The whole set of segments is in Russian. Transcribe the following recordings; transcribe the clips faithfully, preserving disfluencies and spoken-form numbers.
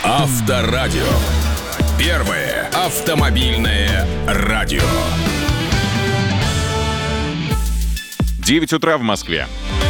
Авторадио. Первое автомобильное радио. девять утра в Москве.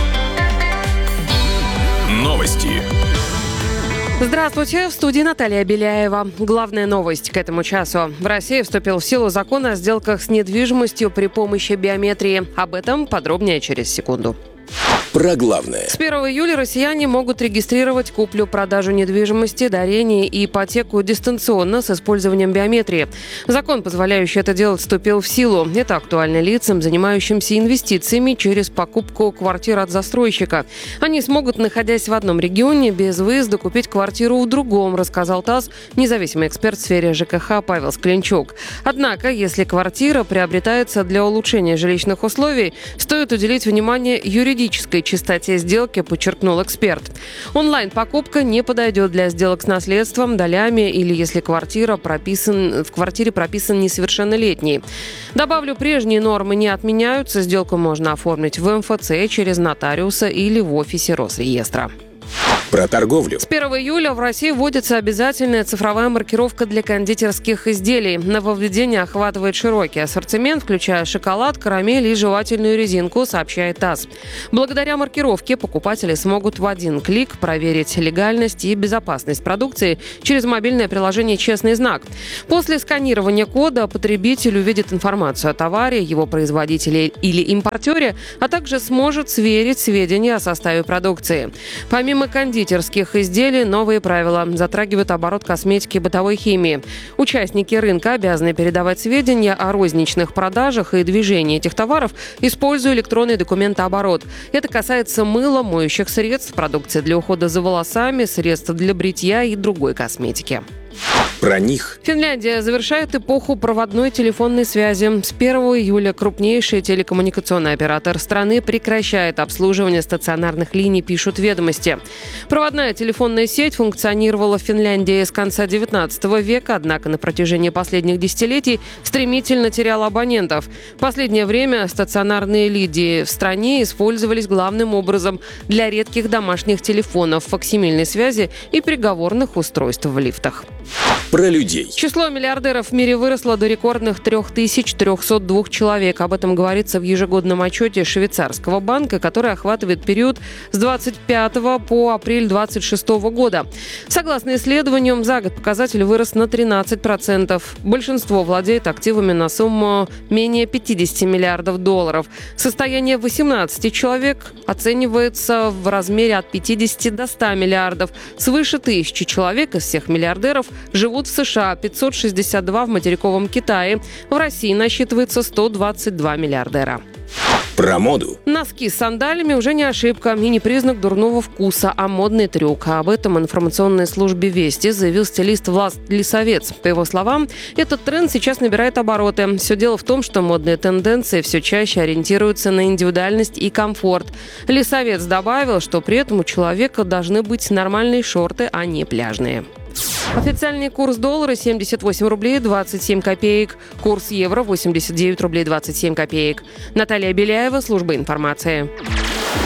Новости. Здравствуйте, в студии Наталья Беляева. Главная новость к этому часу. В России вступил в силу закон о сделках с недвижимостью при помощи биометрии. Об этом подробнее через секунду. Про главное. С первого июля россияне могут регистрировать куплю-продажу недвижимости, дарение и ипотеку дистанционно с использованием биометрии. Закон, позволяющий это делать, вступил в силу. Это актуально лицам, занимающимся инвестициями через покупку квартир от застройщика. Они смогут, находясь в одном регионе, без выезда купить квартиру в другом, рассказал ТАСС независимый эксперт в сфере ЖКХ Павел Склянчук. Однако, если квартира приобретается для улучшения жилищных условий, стоит уделить внимание юридической чистоте сделки, подчеркнул эксперт. Онлайн-покупка не подойдет для сделок с наследством, долями или если квартира прописан, в квартире прописан несовершеннолетний. Добавлю, прежние нормы не отменяются. Сделку можно оформить в эм эф цэ через нотариуса или в офисе Росреестра. Про торговлю. С первого июля в России вводится обязательная цифровая маркировка для кондитерских изделий. Нововведение охватывает широкий ассортимент, включая шоколад, карамель и жевательную резинку, сообщает ТАСС. Благодаря маркировке покупатели смогут в один клик проверить легальность и безопасность продукции через мобильное приложение «Честный знак». После сканирования кода потребитель увидит информацию о товаре, его производителе или импортере, а также сможет сверить сведения о составе продукции. Помимо кондитерских кондитерских изделий новые правила затрагивают оборот косметики и бытовой химии. Участники рынка обязаны передавать сведения о розничных продажах и движении этих товаров, используя электронный документооборот. Это касается мыла, моющих средств, продукции для ухода за волосами, средств для бритья и другой косметики. Про них. Финляндия завершает эпоху проводной телефонной связи. С первого июля крупнейший телекоммуникационный оператор страны прекращает обслуживание стационарных линий, пишут ведомости. Проводная телефонная сеть функционировала в Финляндии с конца девятнадцатого века, однако на протяжении последних десятилетий стремительно теряла абонентов. В последнее время стационарные линии в стране использовались главным образом для редких домашних телефонов, факсимильной связи и переговорных устройств в лифтах. Про людей. Число миллиардеров в мире выросло до рекордных три тысячи триста два человек. Об этом говорится в ежегодном отчете швейцарского банка, который охватывает период с двадцать пятого по апрель двадцать шестого года. Согласно исследованиям, за год показатель вырос на тринадцать процентов. Большинство владеет активами на сумму менее пятьдесят миллиардов долларов. Состояние восемнадцати человек оценивается в размере от пятидесяти до ста миллиардов. Свыше тысячи человек из всех миллиардеров живут в США, пятьсот шестьдесят два в материковом Китае. В России насчитывается сто двадцать два миллиардера. Про моду. Носки с сандалями уже не ошибка и не признак дурного вкуса, а модный трюк. Об этом информационной службе «Вести» заявил стилист Влад Лисовец. По его словам, этот тренд сейчас набирает обороты. Все дело в том, что модные тенденции все чаще ориентируются на индивидуальность и комфорт. Лисовец добавил, что при этом у человека должны быть нормальные шорты, а не пляжные. Официальный курс доллара семьдесят восемь рублей двадцать семь копеек. Курс евро восемьдесят девять рублей двадцать семь копеек. Наталья Беляева, служба информации.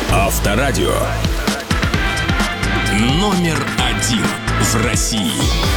Авторадио. Номер один в России.